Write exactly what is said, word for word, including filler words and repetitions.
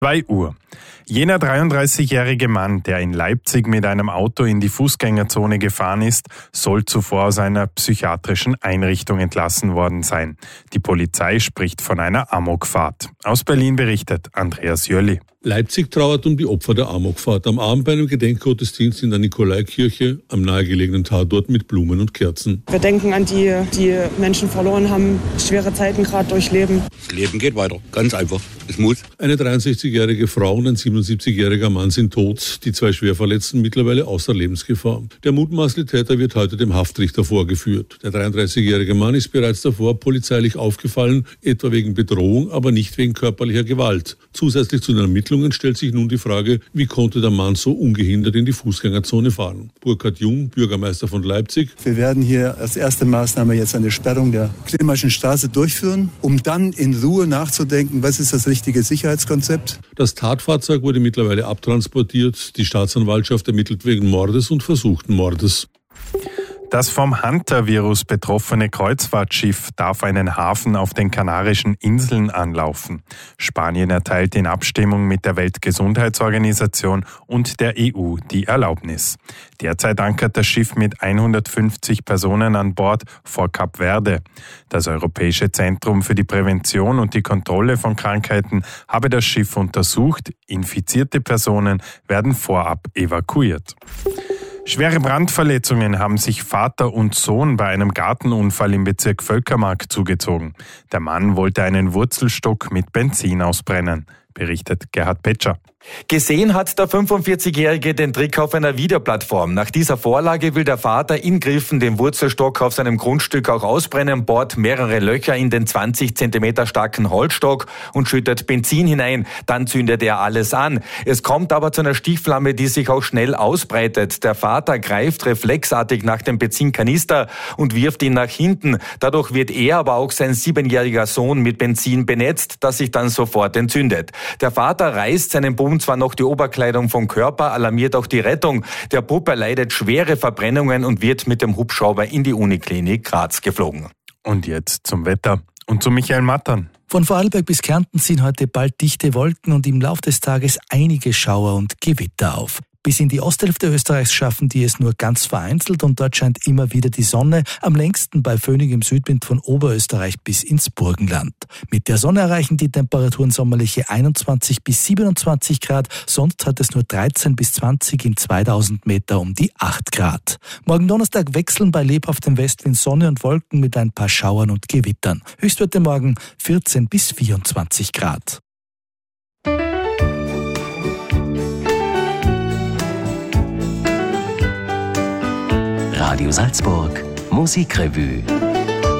zwei Uhr. Jener dreiunddreißigjährige Mann, der in Leipzig mit einem Auto in die Fußgängerzone gefahren ist, soll zuvor aus einer psychiatrischen Einrichtung entlassen worden sein. Die Polizei spricht von einer Amokfahrt. Aus Berlin berichtet Andreas Jölli. Leipzig trauert um die Opfer der Amokfahrt. Am Abend bei einem Gedenkgottesdienst in der Nikolaikirche am nahegelegenen Tatort mit Blumen und Kerzen. Wir denken an die, die Menschen verloren haben, schwere Zeiten gerade durchleben. Das Leben geht weiter, ganz einfach. Es muss. Eine dreiundsechzigjährige Frau und ein siebenundsiebzigjähriger Mann sind tot, die zwei Schwerverletzten mittlerweile außer Lebensgefahr. Der mutmaßliche Täter wird heute dem Haftrichter vorgeführt. Der dreiunddreißigjährige Mann ist bereits davor polizeilich aufgefallen, etwa wegen Bedrohung, aber nicht wegen körperlicher Gewalt. Zusätzlich zu den Ermittlungen stellt sich nun die Frage, wie konnte der Mann so ungehindert in die Fußgängerzone fahren? Burkhard Jung, Bürgermeister von Leipzig. Wir werden hier als erste Maßnahme jetzt eine Sperrung der Klimmerschen Straße durchführen, um dann in Ruhe nachzudenken, was ist das richtige Sicherheitskonzept. Das Tatfahrzeug wurde mittlerweile abtransportiert. Die Staatsanwaltschaft ermittelt wegen Mordes und versuchten Mordes. Das vom Hantavirus betroffene Kreuzfahrtschiff darf einen Hafen auf den Kanarischen Inseln anlaufen. Spanien erteilt in Abstimmung mit der Weltgesundheitsorganisation und der E U die Erlaubnis. Derzeit ankert das Schiff mit hundertfünfzig Personen an Bord vor Kap Verde. Das Europäische Zentrum für die Prävention und die Kontrolle von Krankheiten habe das Schiff untersucht. Infizierte Personen werden vorab evakuiert. Schwere Brandverletzungen haben sich Vater und Sohn bei einem Gartenunfall im Bezirk Völkermark zugezogen. Der Mann wollte einen Wurzelstock mit Benzin ausbrennen, berichtet Gerhard Petscher. Gesehen hat der fünfundvierzigjährige den Trick auf einer Videoplattform. Nach dieser Vorlage will der Vater in Griffen den Wurzelstock auf seinem Grundstück auch ausbrennen, bohrt mehrere Löcher in den zwanzig Zentimeter starken Holzstock und schüttet Benzin hinein. Dann zündet er alles an. Es kommt aber zu einer Stichflamme, die sich auch schnell ausbreitet. Der Vater greift reflexartig nach dem Benzinkanister und wirft ihn nach hinten. Dadurch wird er, aber auch sein siebenjähriger Sohn mit Benzin benetzt, das sich dann sofort entzündet. Der Vater reißt seinem Bub zwar noch die Oberkleidung vom Körper, alarmiert auch die Rettung. Der Bub erleidet schwere Verbrennungen und wird mit dem Hubschrauber in die Uniklinik Graz geflogen. Und jetzt zum Wetter und zu Michael Mattern. Von Vorarlberg bis Kärnten ziehen heute bald dichte Wolken und im Laufe des Tages einige Schauer und Gewitter auf. Bis in die Osthälfte Österreichs schaffen die es nur ganz vereinzelt und dort scheint immer wieder die Sonne, am längsten bei föhnigem Südwind von Oberösterreich bis ins Burgenland. Mit der Sonne erreichen die Temperaturen sommerliche einundzwanzig bis siebenundzwanzig Grad, sonst hat es nur dreizehn bis zwanzig in zweitausend Meter um die acht Grad. Morgen Donnerstag wechseln bei lebhaftem Westwind Sonne und Wolken mit ein paar Schauern und Gewittern. Höchstwerte morgen vierzehn bis vierundzwanzig Grad. Radio Salzburg Musikrevue.